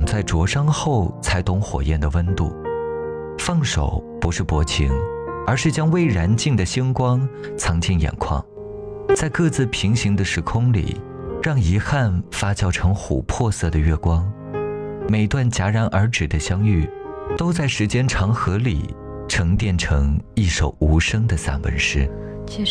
在灼伤后才懂火焰的温度。放手不是薄情，而是将未燃尽的星光藏进眼眶，在各自平行的时空里，让遗憾发酵成琥珀色的月光。每段戛然而止的相遇，都在时间长河里沉淀成一首无声的散文诗。